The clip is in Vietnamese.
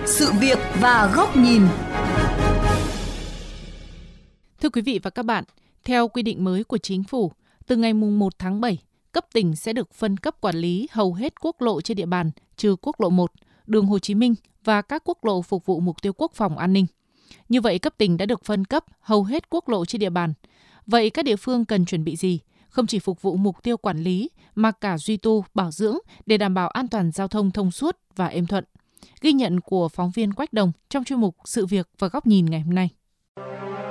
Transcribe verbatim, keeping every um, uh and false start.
sự việc và góc nhìn. Thưa quý vị và các bạn, theo quy định mới của Chính phủ, từ ngày mùng một tháng bảy, cấp tỉnh sẽ được phân cấp quản lý hầu hết quốc lộ trên địa bàn, trừ quốc lộ một, đường Hồ Chí Minh và các quốc lộ phục vụ mục tiêu quốc phòng an ninh. Như vậy, cấp tỉnh đã được phân cấp hầu hết quốc lộ trên địa bàn. Vậy các địa phương cần chuẩn bị gì? Không chỉ phục vụ mục tiêu quản lý, mà cả duy tu, bảo dưỡng để đảm bảo an toàn giao thông thông suốt và êm thuận. Ghi nhận của phóng viên Quách Đồng trong chuyên mục Sự việc và góc nhìn ngày hôm nay.